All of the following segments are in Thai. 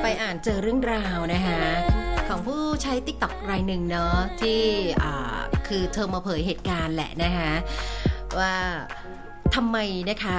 อ่านเจอเรื่องราวนะคะของผู้ใช้ TikTok รายหนึ่งเนาะที่คือเธอมาเผยเหตุการณ์แหละนะคะว่าทำไมนะคะ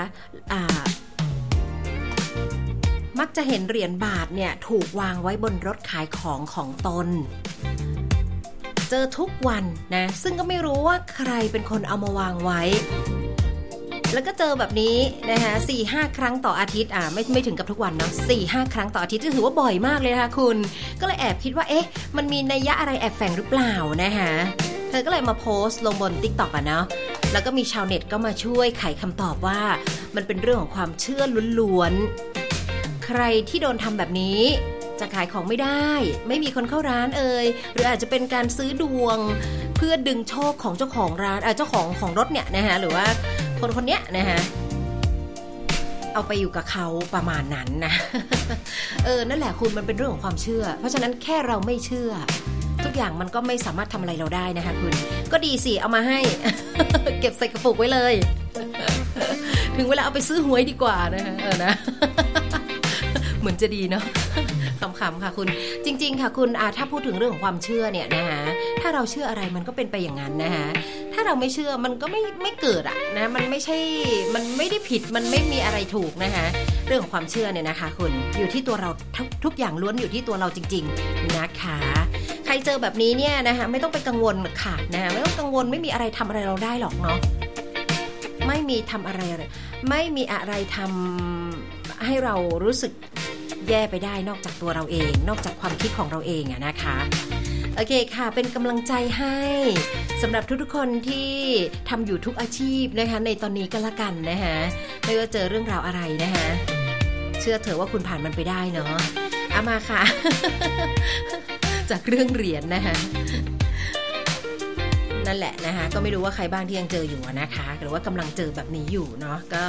มักจะเห็นเหรียญบาทเนี่ยถูกวางไว้บนรถขายของของตนเจอทุกวันนะซึ่งก็ไม่รู้ว่าใครเป็นคนเอามาวางไว้แล้วก็เจอแบบนี้นะคะ 4-5 ครั้งต่ออาทิตย์ไม่ถึงกับทุกวันเนาะ 4-5 ครั้งต่ออาทิตย์ถือว่าบ่อยมากเลยนะคะคุณก็เลยแอบคิดว่าเอ๊ะมันมีนัยยะอะไรแอบแฝงหรือเปล่านะคะเธอก็เลยมาโพสต์ลงบน TikTok เนาะแล้วก็มีชาวเน็ตก็มาช่วยไขคำตอบว่ามันเป็นเรื่องของความเชื่อล้วนๆใครที่โดนทำแบบนี้จะขายของไม่ได้ไม่มีคนเข้าร้านหรืออาจจะเป็นการซื้อดวงเพื่อดึงโชคของเจ้าของร้านเจ้าของรถเนี่ยนะคะหรือว่าคนเนี้ยนะคะเอาไปอยู่กับเขาประมาณนั้นนะนั่นแหละคุณมันเป็นเรื่องของความเชื่อเพราะฉะนั้นแค่เราไม่เชื่อทุกอย่างมันก็ไม่สามารถทำอะไรเราได้นะคะคุณก็ดีสิเอามาให้ เก็บใส่กระปุกไว้เลยถึงเวลาเอาไปซื้อหวยดีกว่านะคะนะเหมือนจะดีเนาะขำๆค่ะคุณจริงๆค่ะคุณถ้าพูดถึงเรื่องของความเชื่อเนี่ยนะคะถ้าเราเชื่ออะไรมันก็เป็นไปอย่างนั้นนะคะถ้าเราไม่เชื่อมันก็ไม่เกิดนะมันไม่ใช่มันไม่ได้ผิดมันไม่มีอะไรถูกนะคะเรื่องของความเชื่อเนี่ยนะคะคุณอยู่ที่ตัวเราทุกอย่างล้วนอยู่ที่ตัวเราจริงๆนะคะใครเจอแบบนี้เนี่ยนะคะไม่ต้องไปกังวลค่ะนะคะไม่ต้องกังวลไม่มีอะไรทำอะไรเราได้หรอกเนาะไม่มีทำอะไรไม่มีอะไรทำให้เรารู้สึกแย่ไปได้นอกจากตัวเราเองนอกจากความคิดของเราเองนะคะโอเคค่ะเป็นกำลังใจให้สำหรับทุกๆคนที่ทำอยู่ทุกอาชีพนะคะในตอนนี้ก็แล้วกันนะคะไม่ว่าเจอเรื่องราวอะไรนะคะเชื่อเถอะว่าคุณผ่านมันไปได้เนาะเอามาค่ะ จากเรื่องเหรียญนะคะนั่นแหละนะคะก็ไม่รู้ว่าใครบ้างที่ยังเจออยู่นะคะหรือว่ากำลังเจอแบบนี้อยู่เนาะก็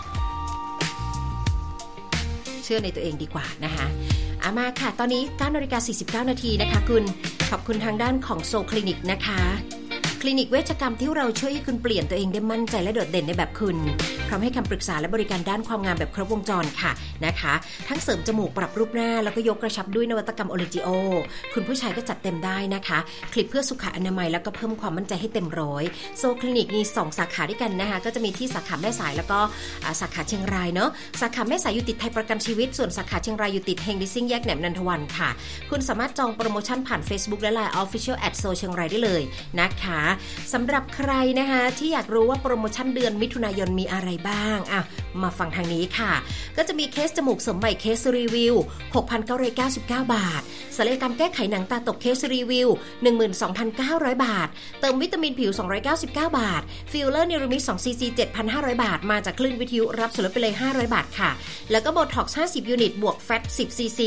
เชื่อในตัวเองดีกว่านะคะมาค่ะตอนนี้ 9:49 นาทีนะคะคุณขอบคุณทางด้านของโซคลินิกนะคะคลินิกเวชกรรมที่เราช่วยให้คุณเปลี่ยนตัวเองได้มั่นใจและโดดเด่นในแบบคุณพร้อมให้คำปรึกษาและบริการด้านความงามแบบครบวงจรค่ะนะคะทั้งเสริมจมูกปรับรูปหน้าแล้วก็ยกกระชับด้วยนวัตกรรมโอเลจิโอคุณผู้ชายก็จัดเต็มได้นะคะคลิปเพื่อสุขอนามัยแล้วก็เพิ่มความมั่นใจให้เต็มร้อยโซคลินิกมี2สาขาด้วยกันนะคะก็จะมีที่สาขาแม่สายแล้วก็สาขาเชียงรายเนาะสาขาแม่สายอยู่ติดไทยประกันชีวิตส่วนสาขาเชียงรายอยู่ติดเฮงดิซิ่งแยกแหนมนันทวันค่ะคุณสามารถจองโปรโมชั่นผ่าน Facebook และ LINE Official @ โซเชียงรายได้เลยนะคะสำหรับใครนะคะที่อยากรู้ว่าโปรโมชั่นเดือนมิถุนายนมีอะไรบ้างมาฟังทางนี้ค่ะก็จะมีเคสจมูกเสริมใหม่เคสรีวิว 6,999 บาทศัลยกรรมแก้ไขหนังตาตกเคสรีวิว 12,900 บาทเติมวิตามินผิว299 บาทฟิลเลอร์เนรูมิก2 cc 7,500 บาทมาจากคลื่นวิทยุรับส่วนลดไปเลย500บาทค่ะแล้วก็โบท็อกซ์50ยูนิตบวกแฟต10 cc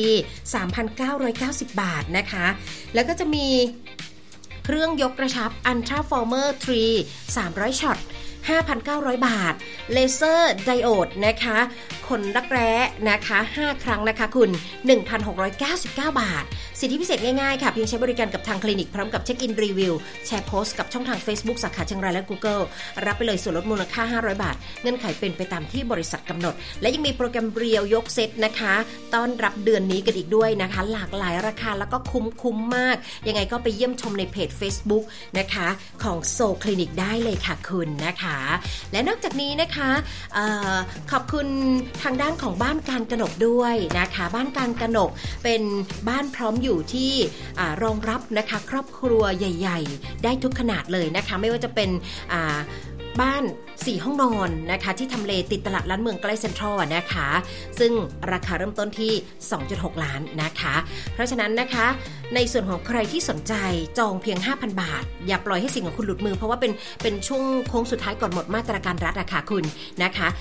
3,990 บาทนะคะแล้วก็จะมีเครื่องยกกระชับ Ultra Former 3 300 ช็อต 5,900 บาทเลเซอร์ไดโอดนะคะขนรักแร้นะคะ5ครั้งนะคะคุณ 1,699 บาทสิทธิพิเศษง่ายๆค่ะเพียงใช้บริการกับทางคลินิกพร้อมกับเช็คอินรีวิวแชร์โพสต์กับช่องทาง Facebook สาขาเชียงรายและ Google รับไปเลยส่วนลดมูลค่า500บาทเงื่อนไขเป็นไปตามที่บริษัทกำหนดและยังมีโปรแกรมเรียวยกเซตนะคะต้อนรับเดือนนี้กันอีกด้วยนะคะหลากหลายราคาแล้วก็คุ้มมากยังไงก็ไปเยี่ยมชมในเพจ Facebook นะคะของโซคลินิกได้เลยค่ะคุณนะคะและนอกจากนี้นะคะขอบคุณทางด้านของบ้านการกนกด้วยนะคะบ้านการกนกเป็นบ้านพร้อมอยู่ที่รองรับนะคะครอบครัวใหญ่ๆได้ทุกขนาดเลยนะคะไม่ว่าจะเป็นบ้าน4ห้องนอนนะคะที่ทำเลติดตลาดล้านเมืองใกล้เซ็นทรัลนะคะซึ่งราคาเริ่มต้นที่ 2.6 ล้านนะคะเพราะฉะนั้นนะคะในส่วนของใครที่สนใจจองเพียง 5,000 บาทอย่าปล่อยให้สิ่งของคุณหลุดมือเพราะว่าเป็นช่วงโค้งสุดท้ายก่อนหมดมาตรการรัฐอะค่ะคุณนะคะ